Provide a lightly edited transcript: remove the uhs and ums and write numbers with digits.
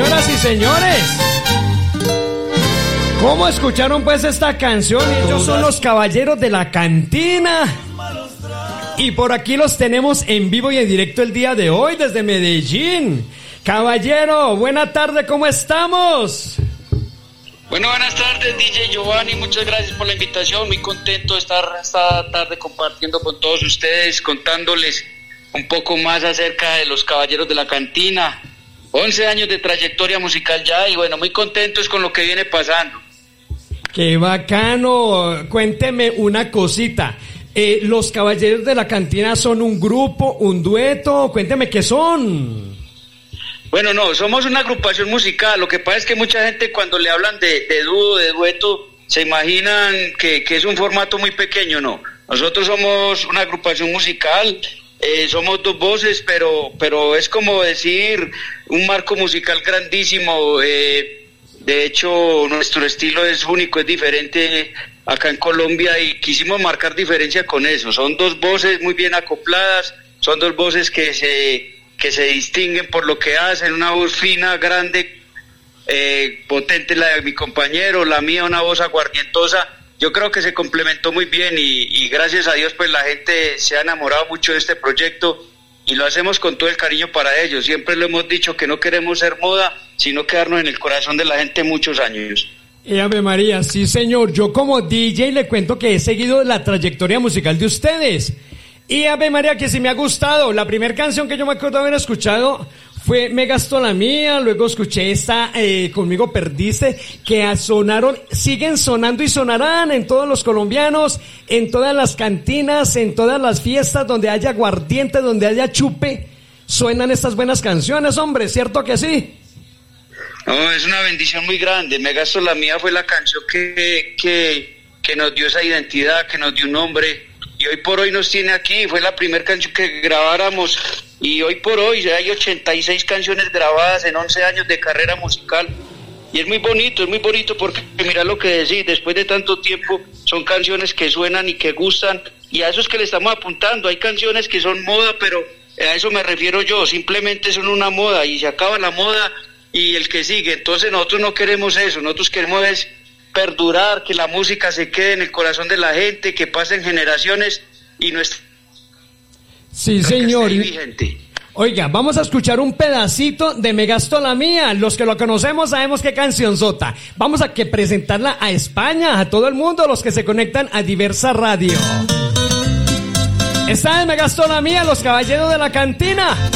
Señoras y señores, ¿cómo escucharon pues esta canción? Ellos son los Caballeros de la Cantina. Y por aquí los tenemos en vivo y en directo el día de hoy desde Medellín. Caballero, buena tarde, ¿cómo estamos? Bueno, buenas tardes, DJ Giovanni, muchas gracias por la invitación, muy contento de estar esta tarde compartiendo con todos ustedes, contándoles un poco más acerca de los Caballeros de la Cantina. 11 años de trayectoria musical ya y bueno, muy contentos con lo que viene pasando. ¡Qué bacano! Cuénteme una cosita. ¿Los Caballeros de la Cantina son un grupo, un dueto? Cuénteme qué son. Bueno, no, somos una agrupación musical. Lo que pasa es que mucha gente cuando le hablan de dúo, de dueto, se imaginan que es un formato muy pequeño, no. Nosotros somos una agrupación musical, somos dos voces, pero es como decir un marco musical grandísimo. De hecho, nuestro estilo es único, es diferente acá en Colombia y quisimos marcar diferencia con eso. Son dos voces muy bien acopladas, son dos voces que se distinguen por lo que hacen, una voz fina, grande, potente la de mi compañero, la mía una voz aguardientosa. Yo creo que se complementó muy bien y gracias a Dios pues la gente se ha enamorado mucho de este proyecto y lo hacemos con todo el cariño para ellos. Siempre lo hemos dicho que no queremos ser moda, sino quedarnos en el corazón de la gente muchos años. Ave María, sí señor, yo como DJ le cuento que he seguido la trayectoria musical de ustedes. Y Ave María, que sí me ha gustado. La primera canción que yo me acuerdo haber escuchado fue Me Gastó la Mía, luego escuché esta Conmigo Perdiste, que sonaron, siguen sonando y sonarán en todos los colombianos, en todas las cantinas, en todas las fiestas donde haya aguardiente, donde haya chupe, suenan estas buenas canciones, hombre, ¿cierto que sí? No, es una bendición muy grande. Me Gastó la Mía fue la canción que nos dio esa identidad, que nos dio un nombre. Y hoy por hoy nos tiene aquí, fue la primera canción que grabáramos y hoy por hoy ya hay 86 canciones grabadas en 11 años de carrera musical y es muy bonito porque mira lo que decís, después de tanto tiempo son canciones que suenan y que gustan y a eso es que le estamos apuntando. Hay canciones que son moda, pero a eso me refiero yo, simplemente son una moda y se acaba la moda y el que sigue, entonces nosotros no queremos eso, nosotros queremos es perdurar, que la música se quede en el corazón de la gente, que pasen generaciones y nuestra... Sí, señor. Oiga, vamos a escuchar un pedacito de Me Gastó la Mía. Los que lo conocemos sabemos qué canción sota. Vamos a presentarla a España, a todo el mundo, los que se conectan a Diversa Radio. Esta de Me Gastó la Mía, los Caballeros de la Cantina.